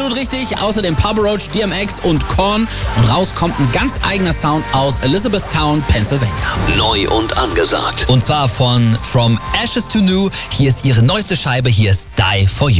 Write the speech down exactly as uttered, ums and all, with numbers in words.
Absolut richtig. Außerdem Papa Roach, D M X und Korn. Und raus kommt ein ganz eigener Sound aus Elizabethtown, Pennsylvania. Neu und angesagt. Und zwar von From Ashes to New. Hier ist ihre neueste Scheibe. Hier ist Die For You.